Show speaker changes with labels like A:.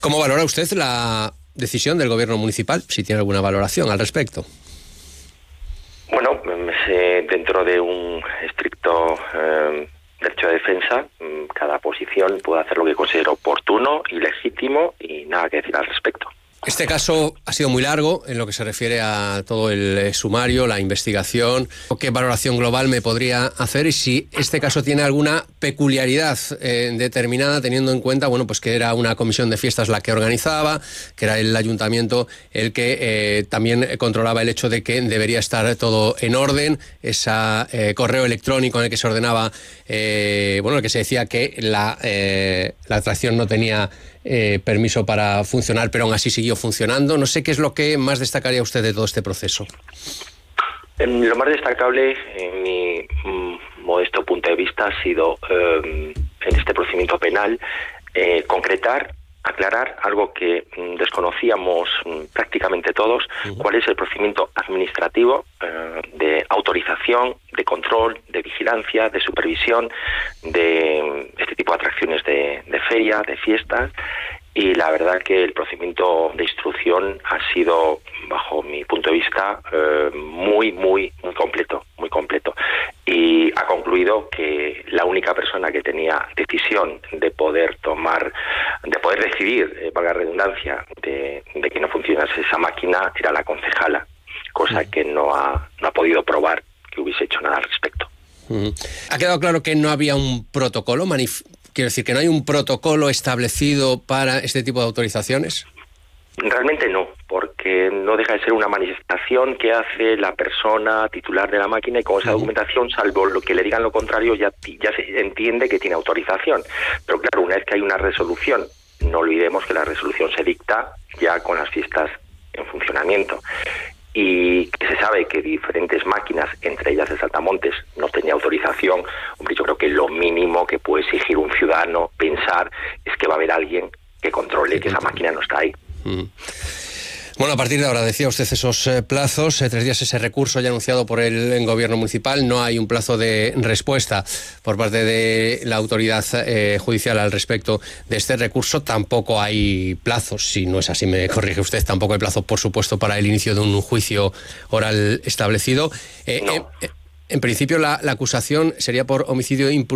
A: ¿Cómo valora usted la decisión del gobierno municipal? Si tiene alguna valoración al respecto.
B: Bueno, dentro de un estricto derecho de defensa, cada posición puede hacer lo que considera oportuno y legítimo y nada que decir al respecto.
A: Este caso ha sido muy largo en lo que se refiere a todo el sumario, la investigación. ¿Qué valoración global me podría hacer? Y si este caso tiene alguna peculiaridad determinada, teniendo en cuenta, bueno, pues que era una comisión de fiestas la que organizaba, que era el ayuntamiento el que también controlaba el hecho de que debería estar todo en orden, ese correo electrónico en el que se ordenaba, bueno, el que se decía que la atracción no tenía permiso para funcionar, pero aún así siguió funcionando. No sé qué es lo que más destacaría usted de todo este proceso.
B: Lo más destacable, en mi modesto punto de vista, ha sido en este procedimiento penal concretar, aclarar algo que desconocíamos prácticamente todos, cuál es el procedimiento administrativo de autorización, de control, de vigilancia, de supervisión de este tipo de atracciones de feria, de fiestas. Y la verdad que el procedimiento de instrucción ha sido, bajo mi punto de vista, muy completo. Y ha concluido que la única persona que tenía decisión de poder decidir, valga la redundancia, de que no funcionase esa máquina, era la concejala, cosa que no ha podido probar que hubiese hecho nada al respecto.
A: ¿Ha quedado claro que no había un protocolo? Quiero decir, que no hay un protocolo establecido para este tipo de autorizaciones.
B: Realmente no, porque no deja de ser una manifestación que hace la persona titular de la máquina y con esa documentación, salvo lo que le digan lo contrario, ya se entiende que tiene autorización. Pero claro, una vez que hay una resolución, no olvidemos que la resolución se dicta ya con las fiestas en funcionamiento. Y que se sabe que diferentes máquinas, entre ellas el Saltamontes, no tenía autorización. Hombre, yo creo que lo mínimo que puede exigir un ciudadano pensar es que va a haber alguien que controle que esa máquina no está ahí.
A: Bueno, a partir de ahora, decía usted esos plazos, 3 días ese recurso ya anunciado por el gobierno municipal, no hay un plazo de respuesta por parte de la autoridad judicial al respecto de este recurso, tampoco hay plazos, si no es así me corrige usted, tampoco hay plazo, por supuesto, para el inicio de un juicio oral establecido.
B: No.
A: En principio la acusación sería por homicidio impulsivo.